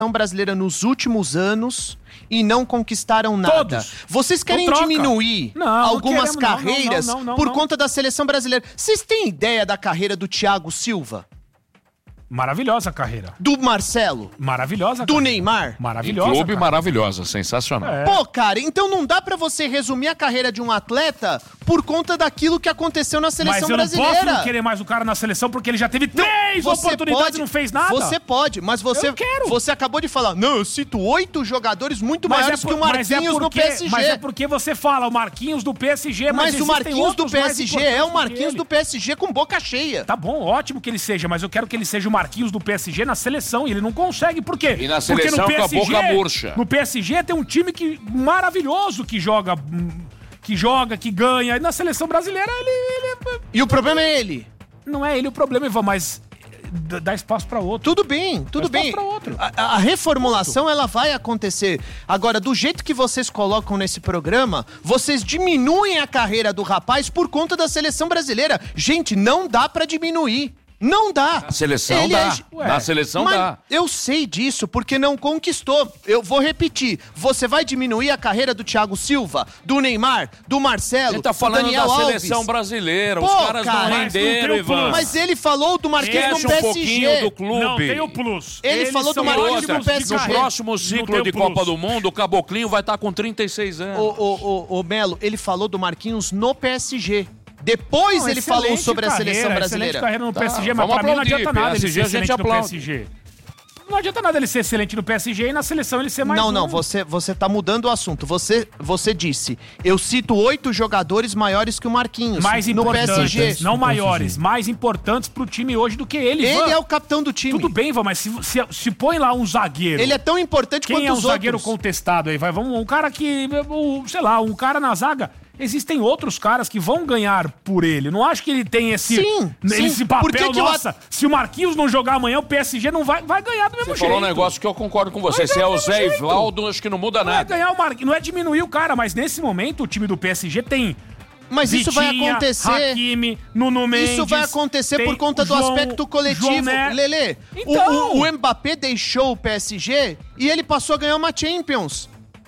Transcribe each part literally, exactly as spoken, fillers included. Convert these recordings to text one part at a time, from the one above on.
brasileira nos últimos anos e não conquistaram nada. Todos. Vocês querem Então troca. diminuir Não, algumas não queremos, carreiras não, não, não, não, por não. conta da seleção brasileira. Vocês têm ideia da carreira do Thiago Silva? Maravilhosa a carreira. Do Marcelo? Maravilhosa a Do carreira. Neymar? Maravilhosa. Clube carreira. maravilhosa, sensacional. É. Pô, cara, então não dá pra você resumir a carreira de um atleta por conta daquilo que aconteceu na seleção Mas eu não brasileira. posso não querer mais o cara na seleção porque ele já teve três Você oportunidades pode- e não fez nada. Você pode, mas você, Eu quero. você acabou de falar, não, eu cito oito jogadores muito Mas maiores é que por- o mas é Marquinhos no porque- P S G. Mas é porque você fala o Marquinhos do P S G, mas, Mas o existem Marquinhos do outros mais P S G é o importantes do que Marquinhos ele. do P S G com boca cheia. Tá bom, ótimo que ele seja, mas eu quero que ele seja o Marquinhos do P S G na seleção e ele não consegue. Por quê? E na Porque seleção com a boca murcha. No P S G tem um time que, maravilhoso que joga, hum, que joga, que ganha. E na seleção brasileira ele, ele- E o problema é ele. não é ele o problema, Ivan, mas d- dá espaço pra outro. Tudo bem, tudo Mas bem. pra outro. A, a reformulação, ela vai acontecer. Agora, do jeito que vocês colocam nesse programa, vocês diminuem a carreira do rapaz por conta da seleção brasileira. Gente, não dá pra diminuir. Não dá. Na seleção Ele dá. é- Na seleção Mas dá. eu sei disso porque não conquistou. Eu vou repetir. Você vai diminuir a carreira do Thiago Silva, do Neymar, do Marcelo, Ele tá do falando Daniel da Alves. seleção brasileira. Pô, Os caras cara, não mas não renderam, tem o Ivan. plus. Mas ele falou do Marquinhos Esquece no um P S pouquinho G. do clube. Não tem o plus. Ele Eles falou do são Marquinhos ótimos no de P S G. No carreira. próximo Não ciclo tem o de plus. Copa do Mundo, o Caboclinho vai estar com trinta e seis anos. Ô, ô, ô, ô, Melo, ele falou do Marquinhos no P S G. Depois Não, ele falou excelente sobre a carreira, seleção brasileira. Excelente carreira no Tá, P S G, mas vamos pra mim não aplaudir. adianta nada ele P S G ser a gente excelente no aplaude. P S G. Não adianta nada ele ser excelente no P S G e na seleção ele ser mais Não, um. não, você, você tá mudando o assunto. Você, você disse, eu cito oito jogadores maiores que o Marquinhos mais no P importantes, S G. não maiores, mais importantes pro time hoje do que ele, Ivan. Ele é o capitão do time. Tudo bem, Ivan, mas se, se, se põe lá um zagueiro... Ele é tão importante Quem quanto é um os zagueiro outros. contestado aí? Vai, vamos, um cara que, o- sei lá, um cara na zaga. Existem outros caras que vão ganhar por ele. Não acho que ele tem esse, Sim, esse sim. papel. Por que que o Nossa, se o Marquinhos não jogar amanhã, o P S G não vai, vai ganhar do mesmo Você jeito. falou um negócio que eu concordo com você. Mas Se é é do o mesmo Zé jeito. Ivaldo, acho que não muda Não é nada. ganhar o Marquinhos, não é diminuir o cara, mas nesse momento o time do P S G tem Mas isso vai Vitinha, acontecer. Hakimi, Nuno Mendes, Isso vai acontecer tem por conta o do João- aspecto coletivo. João Ne- Lelê, o- Então. o, o Mbappé deixou o P S G e ele passou a ganhar uma Champions.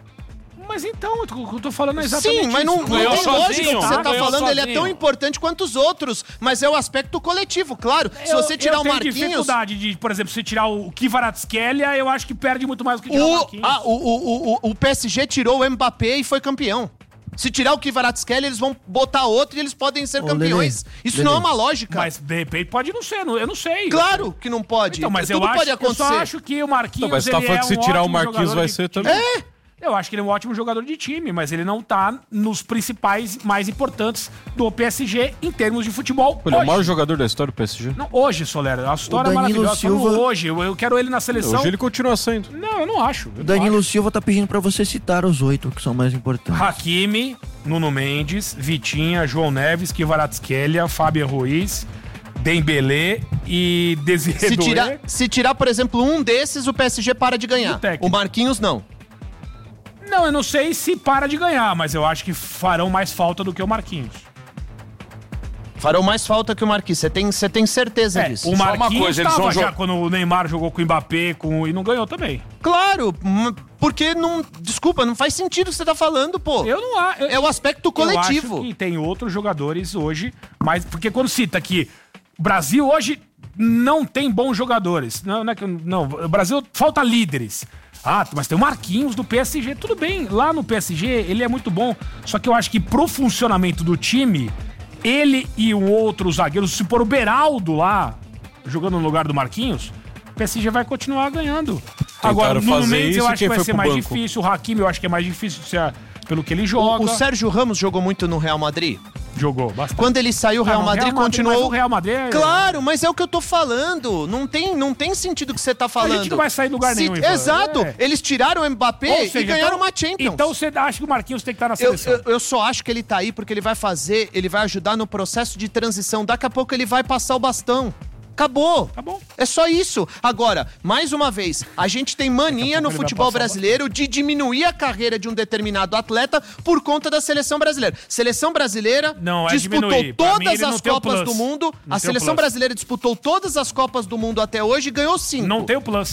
Mas então, eu tô, eu tô falando exatamente Sim, mas não, isso. não Ganhou tem sozinho, lógica o que você tá ganhou falando. Ele é sozinho. tão importante quanto os outros, mas é o aspecto coletivo, claro. Se Eu- você tirar eu o tenho Marquinhos... dificuldade de, por exemplo, se tirar o Kvaratskhelia, eu acho que perde muito mais do que tirar o O, Marquinhos. ah, o, o, o, o P S G tirou o Mbappé e foi campeão. Se tirar o Kvaratskhelia, eles vão botar outro e eles podem ser Ô, campeões. Lelê, Isso Lelê. não é uma lógica. Mas de repente pode não ser, não- eu não sei. Claro que não pode. Então, mas Tudo eu, acho, pode eu acontecer. só acho que o Marquinhos, Não, mas você tá ele falando é que se um tirar o ótimo Marquinhos jogador vai de ser time. também. É? Eu acho que ele é um ótimo jogador de time, mas ele não tá nos principais, mais importantes do P S G em termos de futebol Ele é o hoje. maior jogador da história do P S G. Não, hoje, Solera. A história é Danilo maravilhosa. Silva- Silva... Hoje, eu, eu quero ele na seleção. Hoje ele continua sendo. Não, eu não acho. Eu O não Danilo acho. Silva tá pedindo pra você citar os oito que são mais importantes. Hakimi, Nuno Mendes, Vitinha, João Neves, Kvaratskhelia, Fábio Ruiz, Dembélé e Desiré Se Doué. tirar, se tirar, por exemplo, um desses, o P S G para de E ganhar. o técnico? O Marquinhos não. Não, eu não sei se para de ganhar, mas eu acho que farão mais falta do que o Marquinhos. Farão mais falta que o Marquinhos. Você tem, você tem certeza É, disso? o uma Marquinhos coisa, eles tava vão já jo- quando o Neymar jogou com o Mbappé com... e não ganhou também. Claro, hum, porque não... Desculpa, não faz sentido o que você tá falando, pô. Eu não acho. É o aspecto coletivo. Eu acho que tem outros jogadores hoje, mas porque quando cita que o Brasil hoje não tem bons jogadores. Não, não é que não, o Brasil falta líderes. Ah, mas tem o Marquinhos do P S G. Tudo bem, lá no P S G ele é muito bom. Só que eu acho que pro funcionamento do time, ele e um outro zagueiro, se pôr o Beraldo lá, jogando no lugar do Marquinhos, o P S G vai continuar ganhando. Agora, o Nuno fazer Mendes eu isso, acho que quem vai foi ser pro mais banco? difícil. O Hakimi eu acho que é mais difícil se a- pelo que ele joga. O, o Sérgio Ramos jogou muito no Real Madrid. Jogou bastante. Quando ele saiu, o Real Ah, não, Madrid Real Madrid, continuou... mas o Real Madrid é- Claro, mas é o que eu tô falando. Não tem, não tem sentido o que você tá falando. A gente não vai sair do lugar Se- nenhum, Ivan. Exato. É. Eles tiraram o Mbappé Ou e seja, ganharam então- uma Champions. Então você acha que o Marquinhos tem que estar na Eu, seleção? eu, eu só acho que ele tá aí porque ele vai fazer, ele vai ajudar no processo de transição. Daqui a pouco ele vai passar o bastão. Acabou. Tá bom. É só isso. Agora, mais uma vez, a gente tem mania no ele vai futebol passar o brasileiro de diminuir a carreira de um determinado atleta por conta da seleção brasileira. Seleção brasileira Não, é disputou diminuir. Pra mim, todas ele não as tem o Copas plus. do Mundo. Não A tem o seleção plus. brasileira disputou todas as Copas do Mundo até hoje e ganhou cinco. Não tem o plus.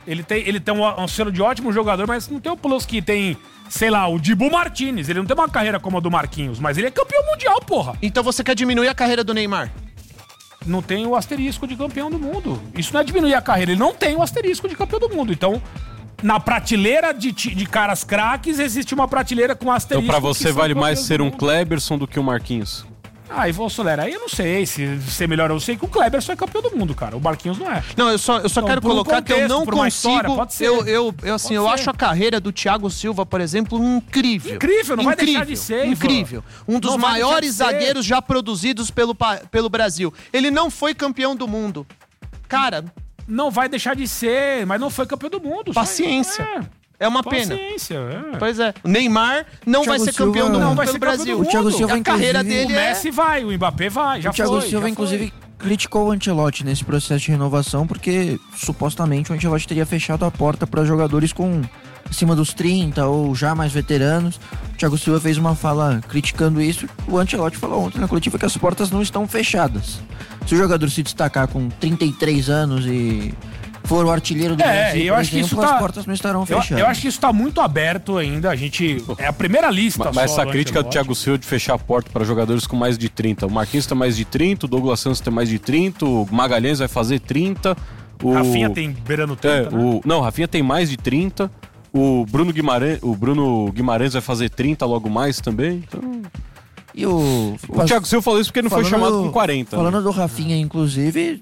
Ele tem, ele tem um, um selo de ótimo jogador, mas não tem o plus que tem, sei lá, o Dibu Martinez. Ele não tem uma carreira como a do Marquinhos, mas ele é campeão mundial, porra. Então você quer diminuir a carreira do Neymar? Não tem o asterisco de campeão do mundo. Isso não é diminuir a carreira, ele não tem o asterisco de campeão do mundo. Então, na prateleira de, de caras craques, existe uma prateleira com asterisco. Então pra você vale mais ser um mundo. Kleberson do que um Marquinhos? Ah, e vou Solera, aí eu não sei se ser melhor. Eu sei que o Kleber só é campeão do mundo, cara. O Marquinhos não é. Não, eu só, eu só Então, quero por um colocar que eu contexto, não por uma consigo. história, pode ser. Eu, eu, eu, assim, Pode eu ser. acho a carreira do Thiago Silva, por exemplo, incrível. Incrível, não vai deixar de ser, Ivan. Incrível. Um dos Não vai deixar maiores de ser. zagueiros já produzidos pelo, pa- pelo Brasil. Ele não foi campeão do mundo. Cara, Não vai deixar de ser, mas não foi campeão do mundo. só- paciência. É, É uma pena. paciência, é. Pois é. O Neymar não Thiago vai ser Silva campeão do não mundo vai pelo ser campeão Brasil. do mundo. O Thiago Silva, a carreira inclusive, dele O é... Messi vai, o Mbappé vai, já o Thiago foi. Silva, já inclusive, foi. criticou o Ancelotti nesse processo de renovação, porque supostamente o Ancelotti teria fechado a porta para jogadores com acima dos trinta ou já mais veteranos. O Thiago Silva fez uma fala criticando isso. O Ancelotti falou ontem na coletiva que as portas não estão fechadas. Se o jogador se destacar com trinta e três anos e for o artilheiro do É, Brasil, eu por acho que exemplo, isso tá- as portas não estarão Eu, fechadas. eu acho que isso tá muito aberto ainda. A gente. É a primeira lista Mas, só. mas essa do crítica do Ancelotti. Thiago Silva de fechar a porta para jogadores com mais de trinta. O Marquinhos tem mais de trinta, o Douglas Santos tem mais de trinta, o Magalhães vai fazer trinta. O... Rafinha tem beirando É, trinta, né? o... Não, Rafinha tem mais de trinta. O Bruno Guimarães, o Bruno Guimarães vai fazer trinta logo mais também. Então... E o, O Thiago Silva falou isso porque não foi Falando chamado do- com quarenta. Falando né? do Rafinha, inclusive,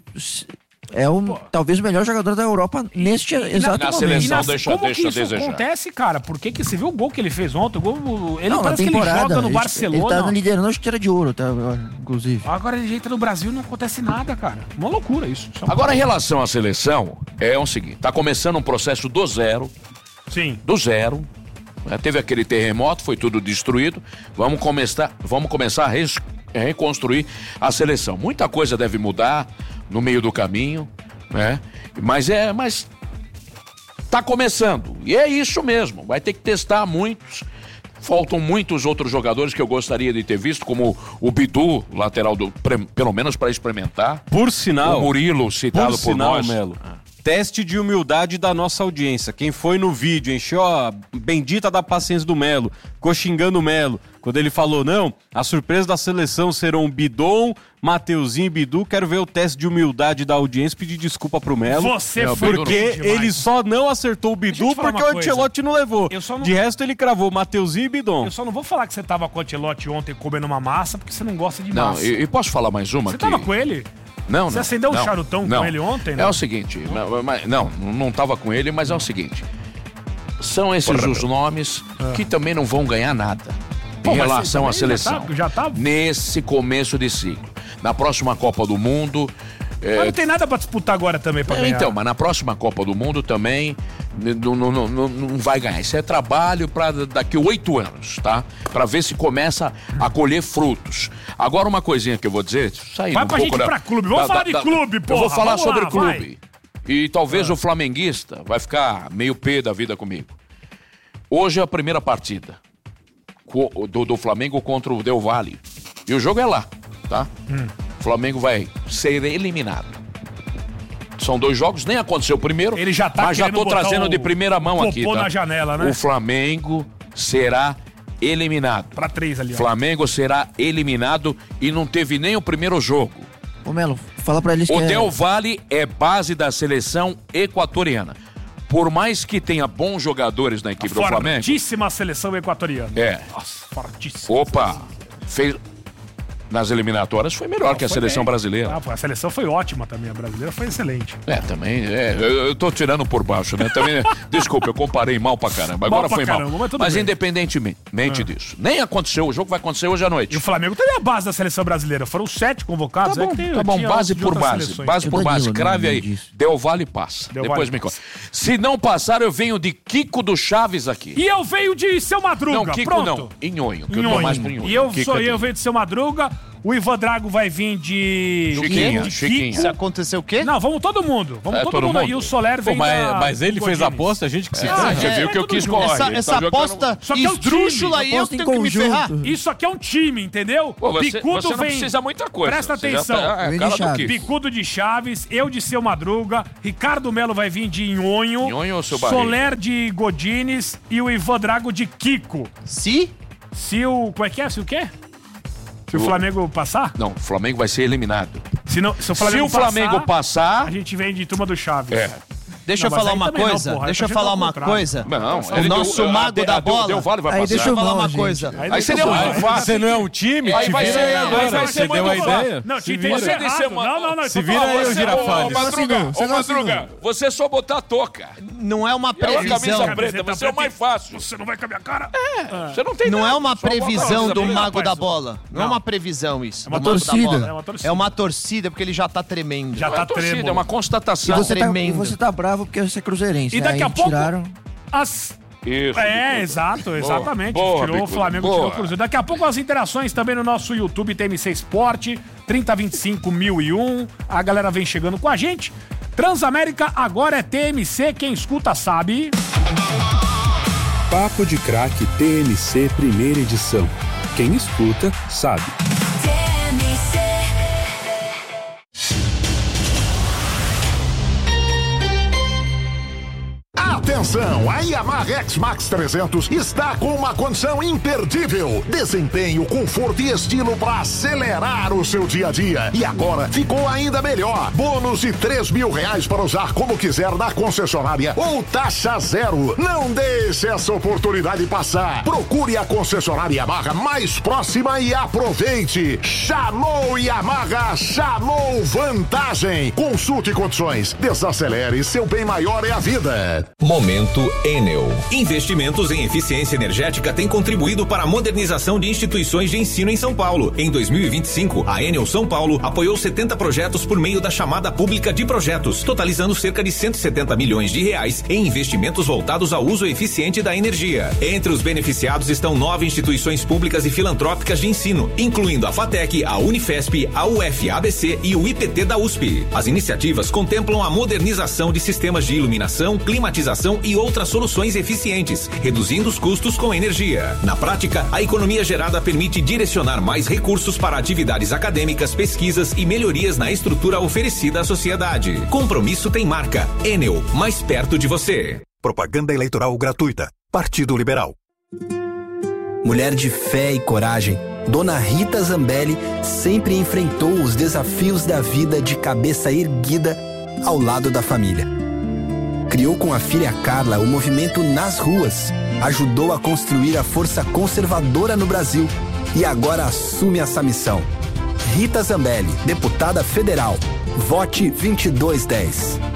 é um, talvez o melhor jogador da Europa neste exato na momento. seleção nas- deixa- como deixa que a isso desejar. acontece, cara? Por que que você viu o gol que ele fez ontem? O gol, ele Não, na parece que ele temporada. joga no ele- Barcelona. Ele tá liderando a chuteira de ouro, tá, inclusive. Agora ele entra no Brasil e não acontece nada, cara. Uma loucura isso. Isso é uma- Agora, em relação à seleção, é o seguinte: tá começando um processo do zero, Sim. do zero. né? Teve aquele terremoto, foi tudo destruído. Vamos começar, vamos começar a res- reconstruir a seleção. Muita coisa deve mudar no meio do caminho, né? Mas é, mas tá começando. E é isso mesmo. Vai ter que testar muitos. Faltam muitos outros jogadores que eu gostaria de ter visto, como o Bidu, lateral do, pre- pelo menos para experimentar. Por sinal, O Murilo, citado por por, sinal, nós. Melo, teste de humildade da nossa audiência. Quem foi no vídeo, encheu a bendita da paciência do Melo, ficou xingando o Melo, quando ele falou, não, a surpresa da seleção serão Bidon, Mateuzinho e Bidu. Quero ver o teste de humildade da audiência, pedir desculpa pro Melo. Você É, o foi Bidu Porque bem demais. ele só não acertou o Deixa eu Bidu te falar porque uma o coisa. Ancelotti não levou. Eu só não- De resto, ele cravou Mateuzinho e Bidon. Eu só não vou falar que você tava com o Ancelotti ontem comendo uma massa, porque você não gosta de Não, massa. e, e posso falar mais uma Você aqui? tava com ele? Não, Você não, acendeu um não, charutão com não. ele ontem, É não? o seguinte, mas- mas- não, não tava com ele, mas é o seguinte. São esses os nomes que também não vão ganhar nada Pô, em mas relação à você também seleção. já tá- já tá- Nesse começo de ciclo. Na próxima Copa do Mundo. é, Mas não tem nada pra disputar agora também pra é, ganhar. então, mas na próxima Copa do Mundo também n- não, não, não, não- não vai ganhar. Isso é trabalho para daqui oito anos, tá? Para ver se começa a colher frutos. Agora uma coisinha que eu vou dizer, saindo Vai um pra pouco gente ir da- pra clube. Vamos da- falar da- de da- clube, Eu porra. vou falar Vamos sobre lá, clube. E talvez Ah. o flamenguista vai ficar meio pé da vida comigo. Hoje é a primeira partida co- do, do Flamengo contra o Del Valle. E o jogo é lá, tá? Hum. O Flamengo vai ser eliminado. São dois jogos, nem aconteceu o primeiro. Ele já tá mas já querendo tô botar trazendo o de primeira mão popô aqui, tá? na janela, né? O Flamengo será eliminado. Pra três ali, ó. Flamengo será eliminado e não teve nem o primeiro jogo. Ô Melo, fala pra eles O que é- Del Valle é base da seleção equatoriana. Por mais que tenha bons jogadores na equipe do Flamengo. Fortíssima seleção equatoriana. É. Nossa, fortíssima. Opa, fez. Nas eliminatórias foi melhor que a Foi seleção bem. brasileira. Ah, pô, a seleção foi ótima também, a brasileira foi excelente. É, também, é, eu, eu tô tirando por baixo, né? Também, desculpa, eu comparei mal pra caramba. Agora Mal pra foi caramba, mal. mas tudo Mas bem. independentemente disso, nem aconteceu, o jogo vai acontecer hoje à E noite. o Flamengo também é a base da seleção brasileira. Foram sete convocados. Tá é bom, que tem- tá bom, tinha base de por outras base, seleções. base O por base, Danilo, crave né, aí. disso. Del Valle passa, Del depois Valle me conta. passa. Se não passar, eu venho de Kiko do Chaves aqui. E eu venho de Seu Madruga. Não, Kiko Pronto. não, Nhonho, que eu tô Nhonho. mais pro Nhonho. E eu Kiko sou é eu, do- venho de Seu Madruga. O Ivan Drago vai vir de... Chiquinha, de Chiquinha. Kiko. Se acontecer o quê? Não, vamos todo mundo. Vamos É, todo, todo mundo. mundo. E o Soler vem Pô, mas, da- mas ele do fez a Godinez. aposta, a gente que se Ah, ferra. você é, viu que eu tudo quis junto. correr. Essa, Ele essa tá jogando- aposta Só que é um esdrúxula time, aí, eu aposta em tenho que me conjunto. ferrar. Isso aqui é um time, entendeu? Pô, você, Picudo você não vem... precisa muita coisa. Presta Você já atenção. tá- é, Vem de cara do Chaves. quê? Picudo de Chaves, eu de Seu Madruga, Ricardo Melo vai vir de Nhonho, Nhonho ou Seu Barriga? Soler de Godines e o Ivan Drago de Kiko. Se? Se o... Como é que é? Se o quê? Se o Flamengo passar? Não, o Flamengo vai ser eliminado. Se, não, se o Se Flamengo, o Flamengo passar, passar... a gente vem de turma do Chaves. É. Deixa Não, eu mas falar aí uma também não, coisa. porra, deixa eu aí falar tá uma contrário. coisa. Não, o nosso deu- mago a- da a- deu- bola. Deu vale, vai Aí passar. deixa Deixa eu eu falar mal, uma gente. coisa. Aí seria deixa eu muito falar. fácil. Você não é um time? Aí te vai vira ser- aí vai agora. ser Você deu a muito ideia? Não, Se te vira. entendi Você disse errado. uma- Não, não, não. Se então vira tá aí, bom. ô Você, Girafales. ô, Madruga, Você ô, gosta Madruga, você é só botar a touca. Não é uma E a camisa previsão. preta, você é o mais fácil. Você não vai com a minha cara? Você não tem Não nada, é uma só bota a previsão camisa do preta. mago da rapaz. bola. Não é Não. uma previsão isso. É uma do mago da torcida. bola. É uma torcida. É uma torcida porque ele já tá tremendo. Já Não é tá torcida, trêmulo. é uma E constatação. você, tá, e tremendo. você tá bravo porque você é cruzeirense. E né? daqui a Aí pouco... tiraram... As... Isso, É, Bicudo. exato, exatamente. Boa, tirou o Bicudo, Flamengo, boa. tirou o Cruzeiro. Daqui a pouco as interações também no nosso YouTube T M C Esporte, trinta vinte e cinco mil e um. A galera vem chegando com a gente. Transamérica agora é T M C, quem escuta sabe. Papo de Craque T M C primeira edição. Quem escuta sabe. Atenção, a Yamaha X-Max trezentos está com uma condição imperdível. Desempenho, conforto e estilo para acelerar o seu dia a dia. E agora ficou ainda melhor. Bônus de três mil reais para usar como quiser na concessionária ou taxa zero. Não deixe essa oportunidade passar. Procure a concessionária Yamaha mais próxima e aproveite. Chamou Yamaha, chamou vantagem. Consulte condições. Desacelere, seu bem maior é a vida. Momento Enel. Investimentos em eficiência energética têm contribuído para a modernização de instituições de ensino em São Paulo. Em dois mil e vinte e cinco, a Enel São Paulo apoiou setenta projetos por meio da chamada pública de projetos, totalizando cerca de cento e setenta milhões de reais em investimentos voltados ao uso eficiente da energia. Entre os beneficiados estão nove instituições públicas e filantrópicas de ensino, incluindo a FATEC, a Unifesp, a U F A B C e o I P T da U S P. As iniciativas contemplam a modernização de sistemas de iluminação, climatização e outras soluções eficientes, reduzindo os custos com energia. Na prática, a economia gerada permite direcionar mais recursos para atividades acadêmicas, pesquisas e melhorias na estrutura oferecida à sociedade. Compromisso tem marca. Enel, mais perto de você. Propaganda eleitoral gratuita. Partido Liberal. Mulher de fé e coragem, Dona Rita Zambelli sempre enfrentou os desafios da vida de cabeça erguida ao lado da família. Criou com a filha Carla o movimento Nas Ruas, ajudou a construir a força conservadora no Brasil e agora assume essa missão. Rita Zambelli, deputada federal. Vote vinte e dois dez.